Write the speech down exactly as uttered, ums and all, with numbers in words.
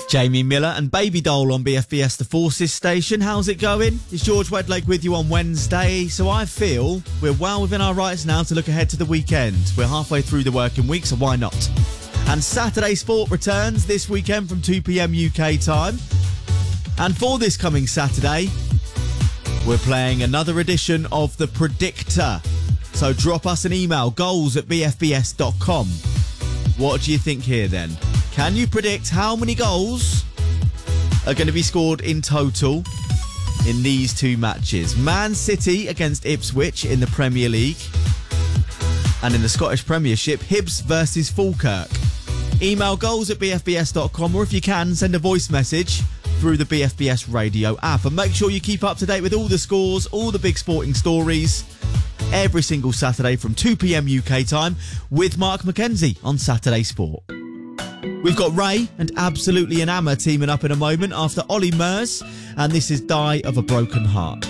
Jamie Miller and Baby Doll on B F B S The Forces station. How's it going? It's George Wedlake with you on Wednesday. So I feel we're well within our rights now to look ahead to the weekend. We're halfway through the working week, so why not? And Saturday Sport returns this weekend from two p.m. U K time. And for this coming Saturday, we're playing another edition of The Predictor. So drop us an email, goals at b f b s dot com. What do you think here then? Can you predict how many goals are going to be scored in total in these two matches? Man City against Ipswich in the Premier League, and in the Scottish Premiership, Hibs versus Falkirk. Email goals at b f b s dot com, or if you can, send a voice message through the B F B S radio app. And make sure you keep up to date with all the scores, all the big sporting stories, every single Saturday from two p.m. U K time with Mark McKenzie on Saturday Sport. We've got Ray and Absolutely Enamoured teaming up in a moment after Ollie Murs, and this is Die of a Broken Heart.